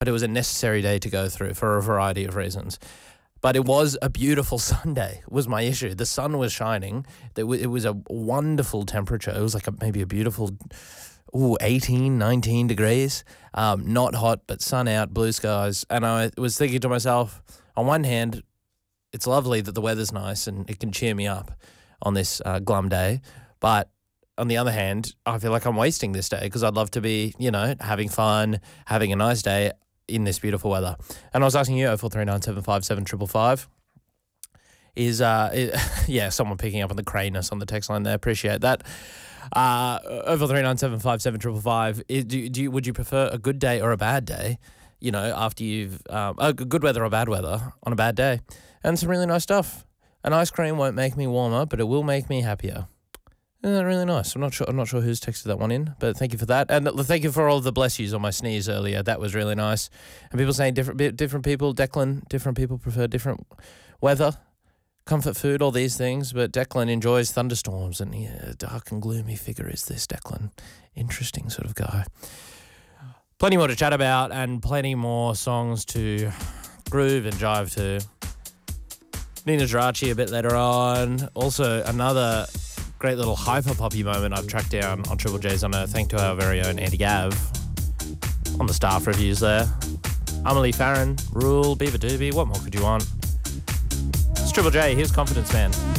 but it was a necessary day to go through for a variety of reasons. But it was a beautiful Sunday was my issue. The sun was shining. It was a wonderful temperature. It was like maybe a beautiful 18, 19 degrees. Not hot, but sun out, blue skies. And I was thinking to myself, on one hand, it's lovely that the weather's nice and it can cheer me up on this glum day. But on the other hand, I feel like I'm wasting this day because I'd love to be, having fun, having a nice day in this beautiful weather. And I was asking you, 0439757555, someone picking up on the crayness on the text line there. Appreciate that. 0439757555, would you prefer a good day or a bad day, after you've, good weather or bad weather on a bad day? And some really nice stuff. An ice cream won't make me warmer, but it will make me happier. Isn't that really nice? I'm not sure who's texted that one in, but thank you for that. And thank you for all the bless yous on my sneeze earlier. That was really nice. And people saying different people, Declan, different people prefer different weather, comfort food, all these things. But Declan enjoys thunderstorms, and a dark and gloomy figure is this Declan. Interesting sort of guy. Plenty more to chat about and plenty more songs to groove and jive to. Nina Geraci a bit later on. Also, another great little hyper-poppy moment I've tracked down on Triple J's on a thank to our very own Andy Gav on the staff reviews there. Amelie Farron, Rule, Beaver Doobie, what more could you want? It's Triple J, here's Confidence Man.